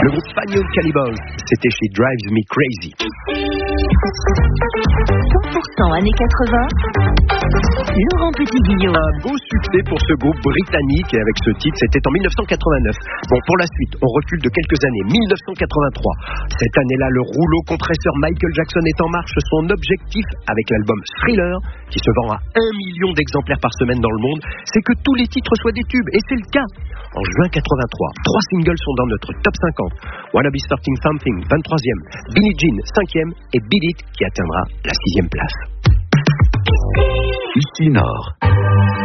Le groupe Spaniel Cannibals, c'était chez Drives Me Crazy. 100% années 80, Laurent Petit-Guillaume. Un beau succès pour ce groupe britannique, et avec ce titre, c'était en 1989. Bon, pour la suite, on recule de quelques années, 1983. Cette année-là, le rouleau compresseur Michael Jackson est en marche. Son objectif, avec l'album Thriller, qui se vend à 1 million d'exemplaires par semaine dans le monde, c'est que tous les titres soient des tubes, et c'est le cas. En juin 83, 3 singles sont dans notre top 50. Wanna Be Starting Something, 23e. Billie Jean, 5e. Et Beat It, qui atteindra la 6e place. Ici Nord.